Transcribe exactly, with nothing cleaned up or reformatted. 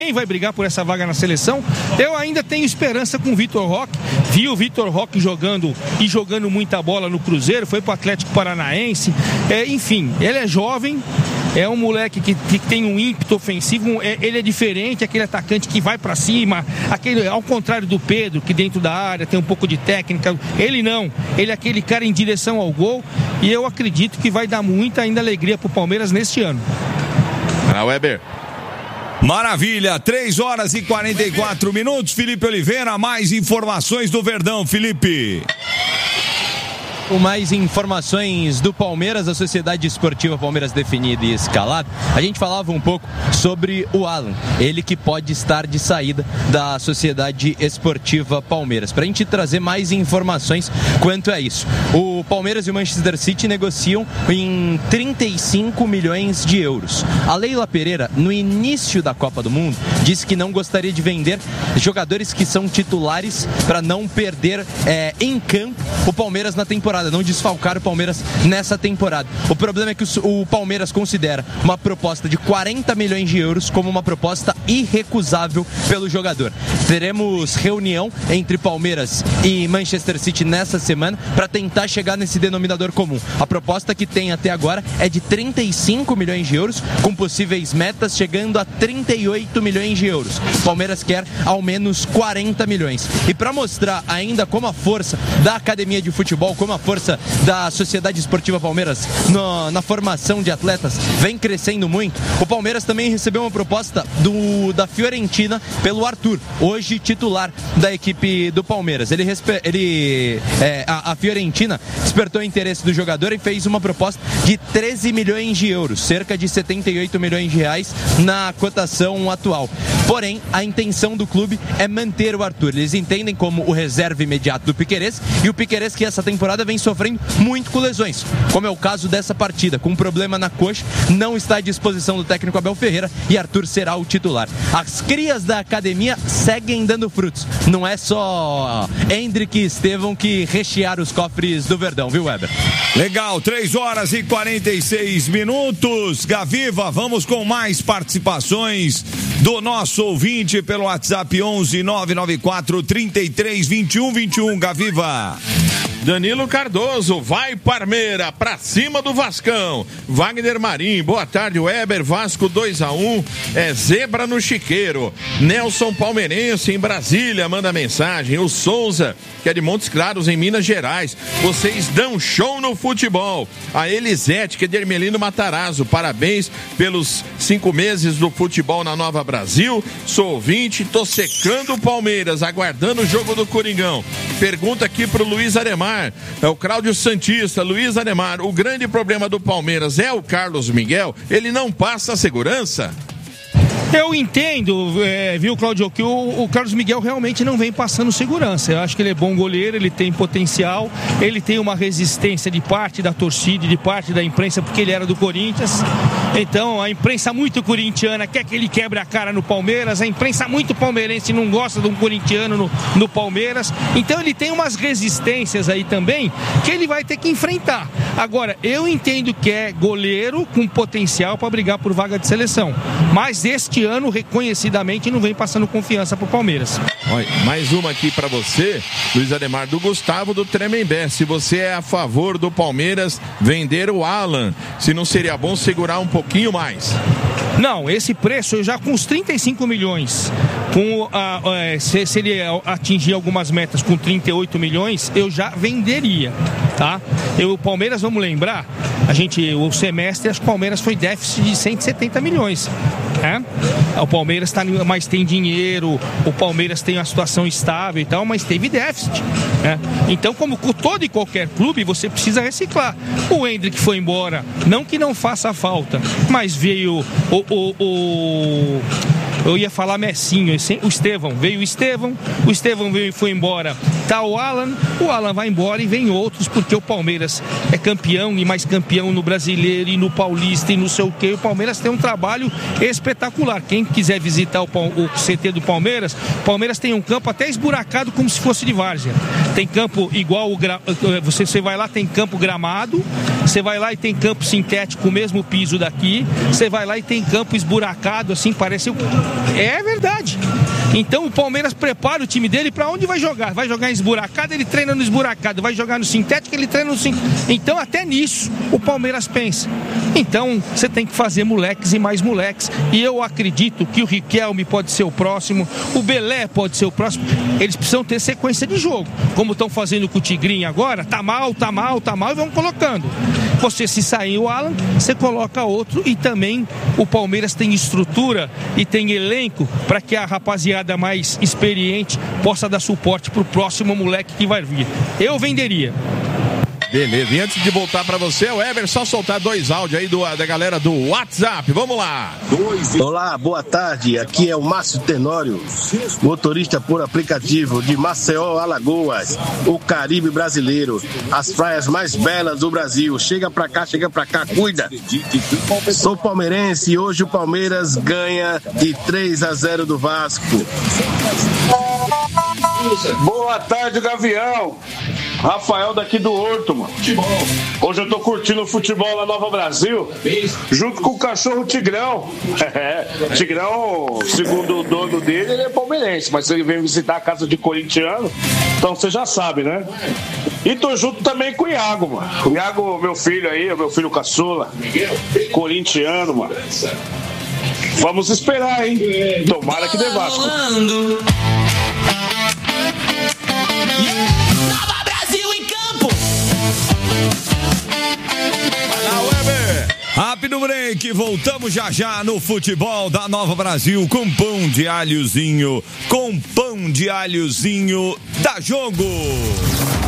Quem vai brigar por essa vaga na seleção? Eu ainda tenho esperança com o Vitor Roque. Vi o Vitor Roque jogando e jogando muita bola no Cruzeiro, foi pro Atlético Paranaense. É, enfim, ele é jovem, é um moleque que, que tem um ímpeto ofensivo, é, ele é diferente, aquele atacante que vai para cima, aquele, ao contrário do Pedro, que dentro da área tem um pouco de técnica. Ele não, ele é aquele cara em direção ao gol, e eu acredito que vai dar muita ainda alegria pro Palmeiras neste ano. Ana Weber. Maravilha, três horas e quarenta e quatro minutos. Felipe Oliveira, mais informações do Verdão, Felipe. Com mais informações do Palmeiras, a Sociedade Esportiva Palmeiras definida e escalada, a gente falava um pouco sobre o Alan, ele que pode estar de saída da Sociedade Esportiva Palmeiras. Para a gente trazer mais informações quanto a isso, o Palmeiras e o Manchester City negociam em trinta e cinco milhões de euros. A Leila Pereira, no início da Copa do Mundo, disse que não gostaria de vender jogadores que são titulares para não perder é, em campo o Palmeiras na temporada, não desfalcar o Palmeiras nessa temporada. O problema é que o Palmeiras considera uma proposta de quarenta milhões de euros como uma proposta irrecusável pelo jogador. Teremos reunião entre Palmeiras e Manchester City nessa semana para tentar chegar nesse denominador comum. A proposta que tem até agora é de trinta e cinco milhões de euros, com possíveis metas chegando a trinta e oito milhões de euros. O Palmeiras quer ao menos quarenta milhões. E para mostrar ainda como a força da academia de futebol, como a força da Sociedade Esportiva Palmeiras no, na formação de atletas vem crescendo muito, o Palmeiras também recebeu uma proposta do, da Fiorentina pelo Arthur, hoje titular da equipe do Palmeiras. Ele, ele é, a, a Fiorentina despertou o interesse do jogador e fez uma proposta de treze milhões de euros, cerca de setenta e oito milhões de reais na cotação atual. Porém, a intenção do clube é manter o Arthur. Eles entendem como o reserva imediato do Piquerez, e o Piquerez que essa temporada vem sofrendo muito com lesões, como é o caso dessa partida, com um problema na coxa, não está à disposição do técnico Abel Ferreira e Arthur será o titular. As crias da academia seguem dando frutos, não é só Hendrick e Estevão que rechearam os cofres do Verdão, viu, Weber? Legal, três horas e quarenta e seis minutos. Gaviva, vamos com mais participações do nosso ouvinte pelo WhatsApp onze nove nove quatro, trinta e três, vinte e um, vinte e um. Gaviva. Danilo Cardoso, vai Parmeira, pra cima do Vascão. Wagner Marim, boa tarde, Weber, Vasco dois a um, é zebra no Chiqueiro. Nelson Palmeirense, em Brasília, manda mensagem. O Souza, que é de Montes Claros, em Minas Gerais, vocês dão show no futebol. A Elisete, que é de Ermelino Matarazzo, parabéns pelos cinco meses do futebol na Nova Brasil. Sou ouvinte, tô secando o Palmeiras, aguardando o jogo do Coringão. Pergunta aqui pro Luiz Ademar, é o Cláudio Santista. Luiz Ademar, o grande problema do Palmeiras é o Carlos Miguel? Ele não passa a segurança? Eu entendo, é, viu, Cláudio, que o, o Carlos Miguel realmente não vem passando segurança. Eu acho que ele é bom goleiro, ele tem potencial, ele tem uma resistência de parte da torcida, de parte da imprensa, porque ele era do Corinthians. Então, a imprensa muito corintiana quer que ele quebre a cara no Palmeiras, a imprensa muito palmeirense não gosta de um corintiano no, no Palmeiras. Então, ele tem umas resistências aí também que ele vai ter que enfrentar. Agora, eu entendo que é goleiro com potencial para brigar por vaga de seleção, mas este ano, reconhecidamente, não vem passando confiança pro Palmeiras. Olha, mais uma aqui para você, Luiz Ademar, do Gustavo do Tremembé. Se você é a favor do Palmeiras vender o Alan, se não seria bom segurar um pouquinho mais? Não, esse preço eu já com os trinta e cinco milhões, com a, a, se, se ele atingir algumas metas com trinta e oito milhões, eu já venderia, tá? Eu, o Palmeiras, vamos lembrar, a gente, o semestre, acho que o Palmeiras foi déficit de cento e setenta milhões. É? O Palmeiras tá, mas tem dinheiro, o Palmeiras tem uma situação estável e tal, mas teve déficit. Né? Então, como todo e qualquer clube, você precisa reciclar. O Hendrick foi embora, não que não faça falta, mas veio o, o, o eu ia falar Messinho, o Estevão, veio o Estevão, o Estevão veio e foi embora, Tá o Alan, o Alan vai embora e vem outros, porque o Palmeiras é campeão e mais campeão no Brasileiro e no Paulista e não sei o que. O Palmeiras tem um trabalho espetacular. Quem quiser visitar o, o C T do Palmeiras, o Palmeiras tem um campo até esburacado como se fosse de várzea. Tem campo igual o gra... você, você vai lá, tem campo gramado, você vai lá e tem campo sintético, o mesmo piso daqui, você vai lá e tem campo esburacado, assim, parece... É verdade. Então o Palmeiras prepara o time dele para onde vai jogar. Vai jogar em esburacado, ele treina no esburacado. Vai jogar no sintético, ele treina no sintético. Então até nisso o Palmeiras pensa. Então você tem que fazer moleques e mais moleques. E eu acredito que o Riquelme pode ser o próximo, o Belé pode ser o próximo. Eles precisam ter sequência de jogo. Como estão fazendo com o Tigrinho agora, tá mal, tá mal, tá mal e vão colocando. Você, se sair o Alan, você coloca outro. E também o Palmeiras tem estrutura e tem elenco para que a rapaziada mais experiente possa dar suporte pro próximo moleque que vai vir. Eu venderia. Beleza, e antes de voltar pra você, o Eber, só soltar dois áudios aí do, da galera do WhatsApp, vamos lá. Olá, boa tarde, aqui é o Márcio Tenório, motorista por aplicativo de Maceió, Alagoas, o Caribe brasileiro, as praias mais belas do Brasil. Chega pra cá, chega pra cá, cuida. Sou palmeirense e hoje o Palmeiras ganha de três a zero do Vasco. Boa tarde, Gavião. Rafael daqui do Horto, mano. Hoje eu tô curtindo o futebol na Nova Brasil, junto com o cachorro Tigrão. É, Tigrão, segundo o dono dele, ele é palmeirense, mas ele vem visitar a casa de corintiano, então você já sabe, né? E tô junto também com o Iago, mano. O Iago, meu filho aí, meu filho caçula, corintiano, mano. Vamos esperar, hein? Tomara que dê Vasco. Nova Brasil em campo. Rápido break, voltamos já já no futebol da Nova Brasil com pão de alhozinho, com pão de alhozinho da Jogo.